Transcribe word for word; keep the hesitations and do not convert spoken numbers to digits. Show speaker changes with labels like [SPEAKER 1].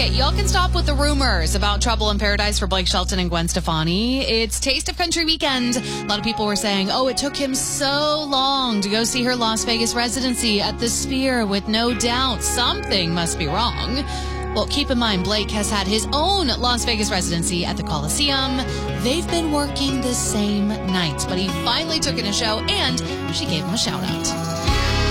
[SPEAKER 1] Okay, y'all can stop with the rumors about Trouble in Paradise for Blake Shelton and Gwen Stefani. It's Taste of Country weekend. A lot of people were saying, oh, it took him so long to go see her Las Vegas residency at the Sphere with no doubt something must be wrong. Well, keep in mind, Blake has had his own Las Vegas residency at the Coliseum. They've been working the same nights, but he finally took in a show and she gave him a shout out.